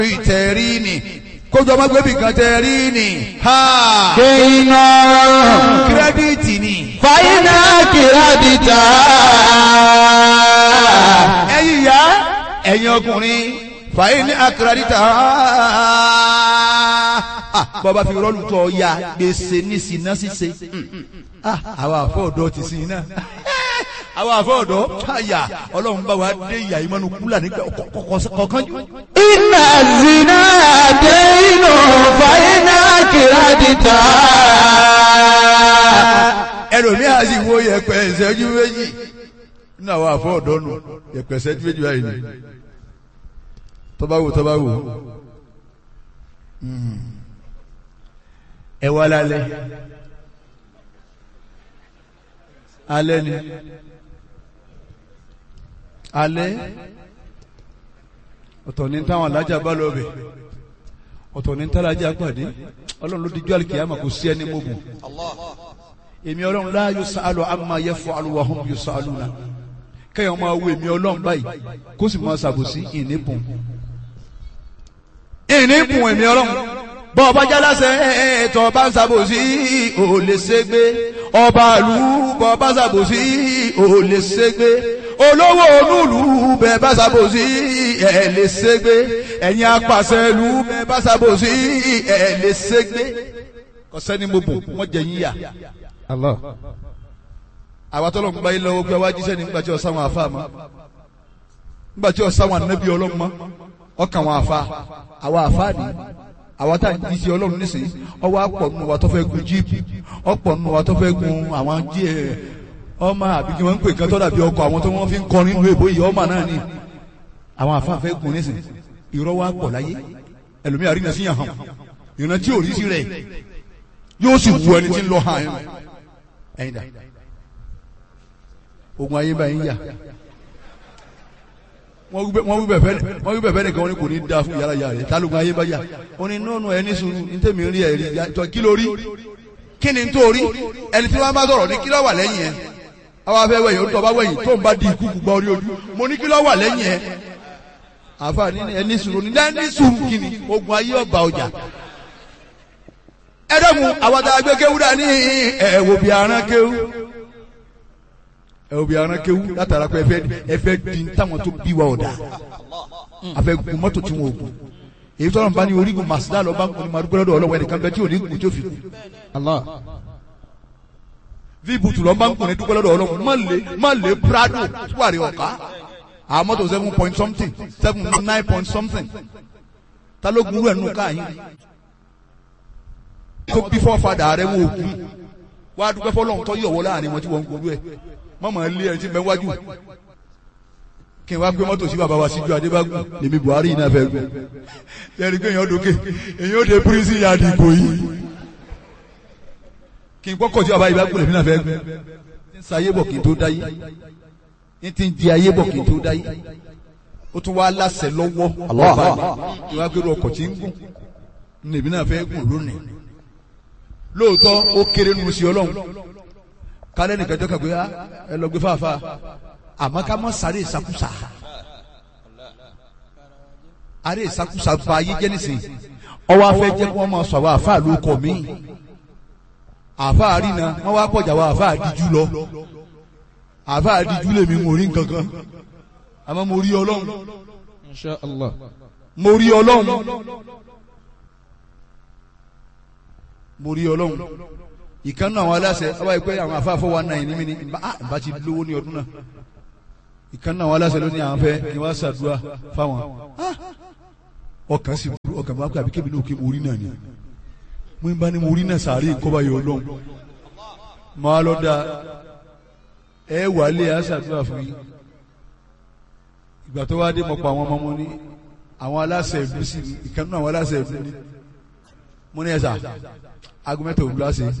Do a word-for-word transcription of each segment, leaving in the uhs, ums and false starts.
tẹ̀rí ni kójọ ọmọ gbẹ́bí kan tẹ̀rí ni ha kéènà kírẹ́dìtì ni fàyínà kírẹ́dìtà ẹ̀yin ìyá ẹ̀yin ọkùnrin fàyínà kírẹ́dìtà bọ́ba fi rọ́ọ̀lù tọ́ ya gbèsè ní sinna ṣíṣe àwọn àfọ̀ọ́dọ́ ti sin iná àwọn àfọ̀ọ́dọ́ àyà ọlọ́run bá wa dé ìyá ìmọ̀nù kúlà nígbà kọ̀ọ̀kan jù. iná zina dénú fàyínà kírẹ́dìtà. ẹlòmíà sì wo yẹ̀pẹ̀ ìṣẹ́jú méjì nínú àwọn àfọ̀ọ́dọ́ nù yẹ̀pẹ̀ ìṣẹ́jú méjì báyìí ni tọ́ba wò tọ́ba wò ẹ wá lálẹ́ alẹ́ ni alẹ́ ọ̀tọ̀ ní táwọn alájà bá lọ bẹ̀ ọ̀tọ̀ ní tálájà pàdé ọlọ́run ló dijú àlìkìyàmà kò sí ẹni mọ́gùn èmi ọlọ́run la yusalu amma yaf'alu wa hum yusaluna kẹ́yàn máa wo èmi ọlọ́run báyìí kó sì máa ṣàbòsí ìníbùn ìníbùn èmi ọlọ́run bọ́ ọba jálásẹ̀ ẹ̀ẹ̀tọ̀ ọba ń ṣàbòsí ò lè ṣègbé ọba ìlú bọ́ ọba ṣàbòsí ò lè ṣègbé olówó onúlù bẹ́ẹ̀ bá ṣàbòsí ẹ̀ lè ṣègbé ẹ̀yin apàṣẹ ìlú bẹ́ẹ̀ bá ṣàbòsí ẹ̀ lè ṣègbé kọ́sẹ́ni mo bò wọ́n jẹ yín yà. Allah. àwa tọ́lọ̀ ń gba yín lọ́wọ́ pé wá jíṣẹ́ ní nígbà tí ọ̀sán wọn àfa mọ́ nígbà tí ọ̀sán wọn ànábì ọlọ́mọ ọkàn wọn àfa àwa àfa ni àwọn tá à ń jí sí ọlọ́run nísìnyí ọwọ́ àpọ̀ nù wa tó fẹ́ gun jíìpù ọ̀pọ̀ nù wa tó fẹ́ gun àwọn jí ẹ̀ ọmọ àbí kí wọ́n ń pè kan tó dàbí ọkọ̀ àwọn tó wọ́n fi ń kọrin nínú èbó yìí ọmọ náà ni àwọn àfa fẹ́ gun nísìnyí irọ́ wa pọ̀ láyé ẹlòmíì àrínà sí yàn hàn ìrìnà tí ò rí sí rẹ̀ yóò sì wù ẹni tí ń lọ hàn ẹ̀yìn dà ogun ayé báyìí yà wọ́n wí bẹ̀fẹ́ nìkan ní kò ní dá fún yàrá yàrá rẹ̀ tálùkù ayé bá yà ó ní nọ́ọ̀nù ẹni sùúrù ní tèmi rí ẹ̀rí jọ kí ló rí kí ni tó rí ẹni tí wọ́n bá sọ̀rọ̀ ní kí ló wà lẹ́yìn ẹ̀ àwọn afẹ́ wẹ̀yìn ó tọ́ bá wẹ̀yìn tó ń bá di ikú gbọ́ orí ojú mo ní kí ló wà lẹ́yìn ẹ̀ àfa ní ẹni sùúrù ní ẹni sùúrù kí ni ogun ayé ọba ọjà ẹ̀dọ́mù àwọn àgbẹ̀ kéwú dá ní ẹ̀wò bí aràn kéwú ẹ̀wò bí aràn kéwú látara pé ẹfẹ́ ẹfẹ́ di táwọn tó bí wa ọ̀dà afẹ́ gun mọ́tò tí wọn ò gùn èyí tọ́lọ̀ bá ní orígun màsídà lọ bá ń kun ní marúgbó lọ́dọ̀ ọlọ́wọ́ ẹnìkan bẹ́ẹ̀ tí ò ní gùn tí ó fi kù vi butu lọ bá ń kun ní dúpẹ́ lọ́dọ̀ ọlọ́wọ́ má lè má lè prado tuwari ọ̀ká àwọn mọ́tò seven point something seven nine point something ta ló gun rẹ̀ nù káyìn tó bí fọ́fadà rẹ̀ wọ́n òkú wá dúpẹ́ fọ́lọ́hún tó yọ̀wọ́ láàrin wọn tí wọ́n ń gbòòrò ẹ̀ mọ́mọ́ ilé ẹ̀ tí ń bẹ wájú kí n wá gbé mọ́tò sí bàbá wa síjú adébágún lèmi Buhari yìí náà fẹ́ gbé lẹ́rìí pé èèyàn dókè èèyàn ó de prison yard ìbò yìí kí n kọ́kọ́ sí bàbá yìí bá gbé lèmi náà fẹ́ gbé ń sa ayé bọ̀ kí n tó dáyé ń ti ń di ayé bọ̀ kí n tó dáyé ó tún wá láṣẹ lọ́wọ́ ọba kí wọ́n á gbé ọkọ̀ tí ń gùn lèmi náà fẹ́ gùn lónìí lóòótọ́ ó kéré nu sí ọlọ́run kálẹ̀ nìkan jọ́ kàgbé ẹ lọ gbé fàáfàá àmọ́ ká mọ́ sáré ìsakúsà àrẹ ìsakúsà ba ayé jẹ́ nísìnyí ọwọ́ afẹ́ jẹ́ kí wọ́n máa sọ àwọn àfáà ló kọ̀ mí àfáà rìnà wọ́n wá pọ̀jà àwọn àfáà díjú lọ àfáà díjú lèmi mo rí nǹkankan àmọ́ mo rí ọlọ́run Insha Allah mo rí ọlọ́run mo rí ọlọ́run ìkànnì àwọn aláṣẹ ọba ìpẹ́ àwọn afáfọ́ wa náà ní mi ní bá ti lówó ní ọdún náà ìkànnì àwọn aláṣẹ ló ní àwọn fẹ́ kí wọ́n ṣàdúrà fáwọn ọkàn sì burú ọkàn bá pẹ́ àbí kébì náà kí mo rí náà ni mo ń bá ní mo rí náà sàárè ìkọ́ba yọ ọlọ́run máa lọ da ẹ wà lé a ṣàdúrà fún yín ìgbà tó wá dé mọ̀ pa àwọn ọmọ mo ní àwọn aláṣẹ ìlú sí ni ìkànnì àwọn aláṣẹ ìlú ni mo ní ẹ sà agumẹtọ òwúrọ̀ ṣe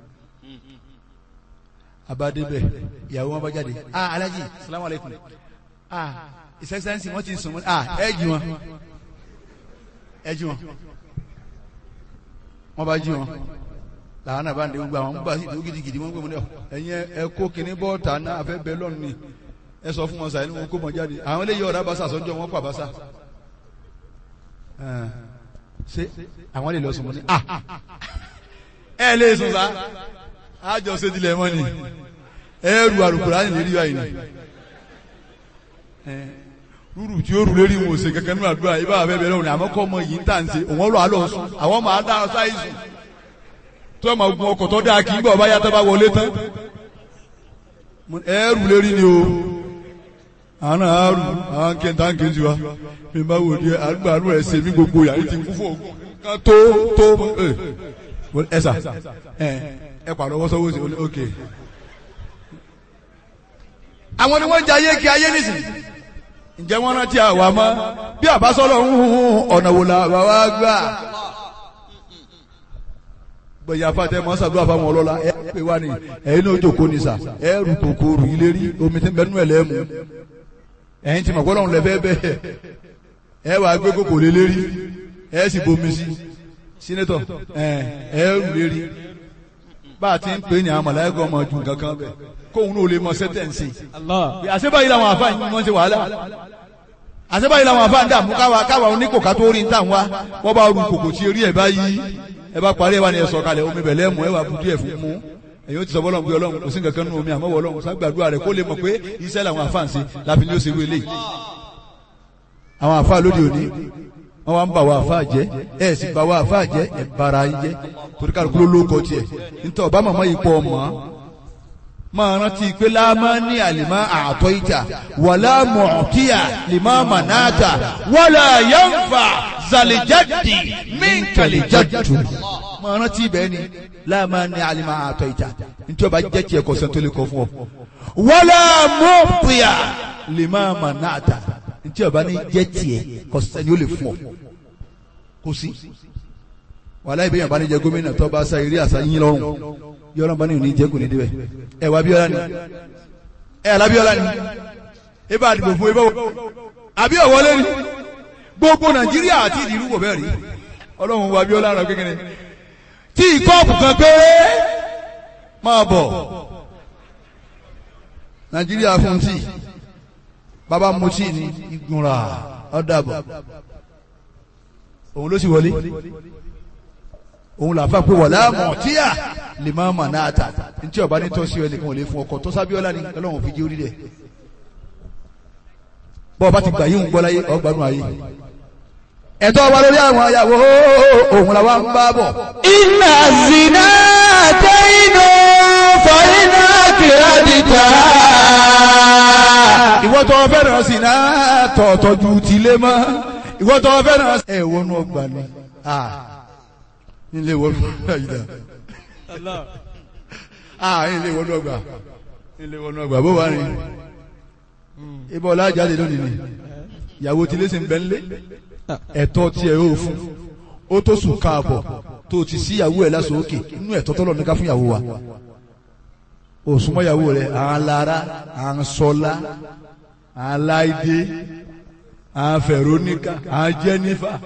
abadebẹ ìyàwó wọn bá jáde ah Alhaji salamu alaikum ah his excellency wọn ti sùn mọ ah ẹ jí wọn ẹ jí wọn wọn bá jí wọn làwọn náà bá ń de gbogbo àwọn bá sì tó gidigidi wọn gbé wọn ní ọ ẹyin ẹ kó kinní bọ́ọ̀tà náà afẹ́ bẹ́ẹ̀ lọ́nù ni ẹ sọ fún wọn sàyẹn wọn kó mọ jáde àwọn eléyìí ọ̀rá basa sọ́jọ́ wọn pa basa ṣé àwọn lè lọ sùn mọ́ ni ah ẹ lè sùn sá àjọ ṣètìlẹ̀ mọ́ ni ẹrù àlùkùránì lè rí báyìí ni rúrù tí ó rù lérí wọn ò ṣe kankan nínú àdúrà ibà bẹ́ẹ̀ bẹ́ẹ̀ lọ́wọ́ àmọ́ kọ́ ọmọ yìí ń tà ń ṣe òun lọ́ àlọ́ sùn àwọn máa dá ọ sáyé sùn tó ọmọ ogun ọkọ̀ tó dáa kì í bọ̀ bá yàtọ̀ bá wọlé tán ẹrù lérí ni o àwọn náà á rù àwọn kẹta ń kejì wa mi bá wò di àgbà àrùn ẹ̀ ṣe mí gbogbo yàrá ti kú fún ogun kan tó tó ẹ sà ẹ ẹ pàrọ̀ wọ́sọ́wọ́ sí ok. àwọn ni wọ́n jẹ ayé kí ayé nìsín ǹjẹ́ wọ́n rántí àwa mọ́ bí àbásọ́lọ̀ ń hun ọ̀nà wò la bàbá gbà. gbẹ̀yà fàtẹ́ mọ́ sàdúrà fáwọn ọlọ́lá ẹ pé wá ní ẹ̀yin náà jòkó ní sà ẹ rù kòkòrò ilé rí omi tí ń bẹnu ẹ̀ lẹ́mu ẹ̀yin tí mọ̀gbọ́n lọ́hùn lẹ́fẹ́ bẹ́ẹ̀ ẹ wàá gbé kòkò lé lérí ẹ sì bomi sí sínétọ̀ ẹ ẹ rù lérí bá a ti ń pè ní àwọn mọ̀láyẹ́gọ́ ọmọ ju nǹkan kan bẹ́ẹ̀ kóhun náà lè mọ sẹ́tẹ̀ǹsì. àṣebáyìí làwọn àfáà yìí wọ́n ṣe wàhálà àṣebáyìí làwọn àfáà ń dààmú káwa káwa oníkòká tó rí ń tà wá wọ́n bá ru kòkò tí eré ẹ̀ bá yí ẹ bá parí ẹ bá ní ẹ sọ kalẹ̀ omi bẹ̀lẹ́ mú ẹ wà budu ẹ̀ fún mú ẹ̀yin ó ti sọ bọ́lọ̀ ń gbé ọlọ́run kò sí nǹkan kan nínú omi àmọ́ ọlọ́run ságbàdúrà rẹ̀ kó lè mọ̀ pé iṣẹ́ làwọn àfáà ń ṣe láfi ní ó ṣe wélé. àwọn àfáà lóde òní wọ́n wá ń bà wá àfáà jẹ́ ẹ̀ sì bà wá àfáà jẹ́ ẹ̀ bara yín jẹ́ torí kálukú ló lóko tiẹ̀ nítorí ọba màmá yìí pọ̀ mọ́ máa rántí pé láàmá ní àlìmá àtọ́ ìjà wàlá mọ̀ọ́tíyà lìmá mànáàtà wàlá yánfà zàlìjáde mínkàlìjáde. máa rántí bẹ́ẹ̀ ni láàmá ní àlìmá àtọ́ ìjà nítorí ọba jẹ́ tiẹ̀ kọ̀ọ̀sẹ̀ tó lè kọ́ fún ọ. wàlá mọ̀ọ́tíyà lìmá mànáàtà nítorí ọba ní jẹ́ tiẹ̀ kọ̀ọ̀sẹ̀ ni ó lè fún ọ. kò sí wàlá ìbéyàn bá ní jẹ gómìnà tó bá sa eré àṣà yín lọ́rùn yọrọ bá ní òní jẹ́ kò ní débẹ̀ ẹ wà Abíọ́lá ni ẹ alábíọ́lá ni ẹ bá dìbò fún ẹ bá wọ àbí ọ̀wọ́lé ni gbogbo Nàìjíríà àti ìdìrú wò bẹ́ẹ̀ rí Ọlọ́run wà Abíọ́lá rẹ kékeré tí ìkọ́ọ̀pù kan pé máa bọ̀ Nàìjíríà fún tí bàbá mu tí ní ìgbìmọ̀ra ọ̀dàbọ̀ òun ló sì wọlé òun làfà pé wọ̀lá mọ̀tíyà lè máa mà náà tà ntí ọba ní tọ́sí ẹ nìkan ò lè fún ọkọ tó sábíọ́lá ni Ọlọ́run fi jẹ́ orí rẹ̀ bọ́ọ̀ bá ti gbà yín ń gbọ́ láyé ọgbàánu ayé ẹ̀tọ́ wa lórí àwọn ayàwó òun làwa ń bá bọ̀. iná zina tẹ́yìnú fọ́nínà kìrádìtà. ìwọ tó fẹ́ràn sí náà tọ̀ọ̀tọ̀ ju tìlé mọ́ ìwọ tó fẹ́ràn ẹ̀ wọnú ọgbà ni ilé wọnú ọgbà yìí dá ah ilé wọnú ọgbà ilé wọnú ọgbà bó wà ní ibà ọlá jáde lónìí ni ìyàwó tí lè ṣe ń bẹ ńlé ẹ̀tọ́ tiẹ̀ ó fún ó tó sùn káàbọ̀ tó ti sí ìyàwó ẹ̀ lásán òkè inú ẹ̀tọ́ tọ́lọ̀ ní ká fún ìyàwó wa ó súnmọ́ ìyàwó rẹ̀ à ń lara à ń sọlá à ń láìdé à ń Veronica à ń Jennifer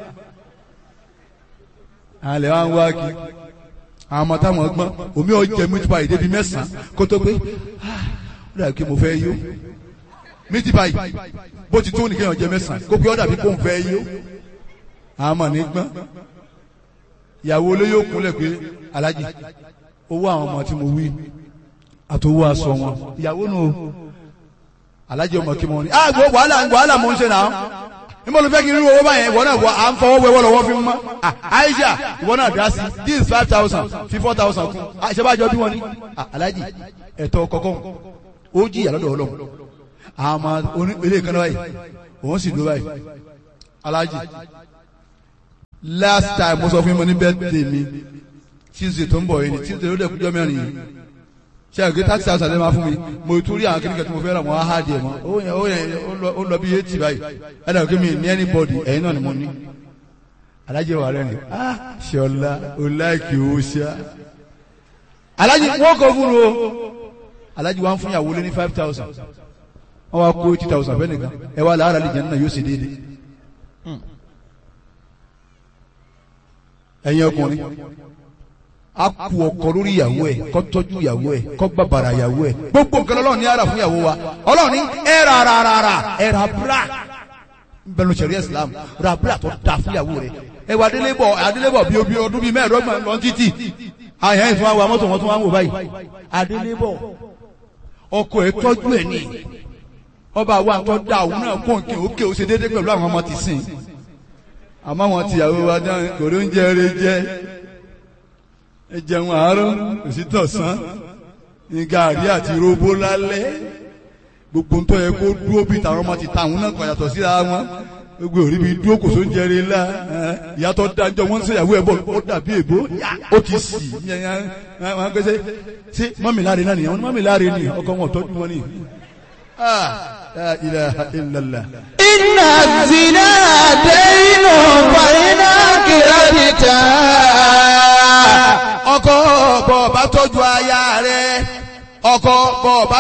à ń lè wá ń wá kí àwọn ọmọ táwọn gbọ́n omi ọ̀jẹ̀ meat pie débi mẹ́sàn-án kó tó pé ó dàbí kí mo fẹ́ yó meat pie bó ti tó nìkan ọ̀jẹ̀ mẹ́sàn-án kó pé ó dàbí kó ń fẹ́ yó àwọn ọmọ ní gbọ́n ìyàwó olóyè òkúnlẹ̀ pé alájì owó àwọn ọmọ tí mo wí àtòwò aṣọ wọn ìyàwó nù alájì ọmọ kí mo ní ah gbọ́ wàhálà wàhálà mo ń ṣe náà níbo ló fẹ́ kí n rí owó báyẹn ìwọ náà wọ à ń fọwọ́ wẹ́wọ́ lọ́wọ́ fi mọ́ Aisha ìwọ náà dá sí this five thousand fi four thousand kún àìsè bá jọ bí wọn ní alájì ẹ̀tọ́ kọ̀ọ̀kan ó jìyà lọ́dọ̀ Ọlọ́run àmọ́ ilé ìkànnì báyìí òun sì dúró báyìí alájì last time mo sọ fún mi ní birthday mi Tuesday tó ń bọ̀ yìí ni Tuesday ló dẹ̀ kújọ́ mẹ́rin yìí ṣe àgbẹ̀ tax house àti ẹ̀ máa fún mi mo tún rí àwọn kìnìkan tí mo fẹ́ rà wọ́n á hà díẹ̀ mọ́ ó yẹn ó yẹn ó lọ bí eighty báyìí ẹ̀ dàgbé mi ní anybody ẹ̀yin náà ni mo ní alájẹ wà rẹ̀ ni ah ṣọlá o láìkì owó ṣá alájẹ wọ́n kọ́ fún o alájẹ wa ń fún ìyàwó lé ní five thousand wọ́n wá kó eighty thousand fẹ́ nìkan ẹ̀ wá làárà lè jẹ́ nínú yóò ṣe déédéé ẹ̀yin ọkùnrin a kú ọkọ lórí ìyàwó ẹ kó tọ́jú ìyàwó ẹ kó bàbàrà ìyàwó ẹ gbogbo nǹkan Ọlọ́run ní ara fún ìyàwó wa Ọlọ́run ní ẹ ra ra ra ra ẹ ra bra bẹnu sẹ̀rí islam ra búra tó da fúyàwó rẹ̀ ẹ wà adélébọ̀ adélébọ̀ bí obi ọdún bíi mẹ́ẹ̀ẹ́dọ́gbọ̀n lọ títì àyàn ìfún wa mọ́tò wọn tún wá ń wò báyìí adélébọ̀ ọkọ ẹ̀ tọ́jú ẹ̀ ní ọba wa tó da òun náà kó nkè ókè ó ṣe déédéé pẹ̀lú àwọn ọmọ ti sìn àmọ́ wọn tìyàwó wa dán kò ló ń jẹ eré jẹ ẹ jẹun àárọ̀ òsì tọ̀sán ní gàrí àti róbó lálẹ́ gbogbo ń tọ́ yẹ kó dúró bí tàwọn ọmọ ti ta àwọn náà kọ̀ yàtọ̀ síra wọn gbogbo òrí bí dúró kò só ń jẹrè ńlá ìyàtọ̀ dájọ́ wọ́n ń ṣèyàwó ẹ̀ bọ̀ ó dàbí èbó ó ti sì yẹn wọn gbèsè sí mọ́mìláre náà nìyẹn wọn mọ́mìláre ni ọkọ wọn tọ́jú wọn ni. La ilaha illallah. Inna zina daynu fa iná kìràdìtà. ọkọ bọ̀ bá tọ́jú aya rẹ̀ ọkọ bọ̀ bá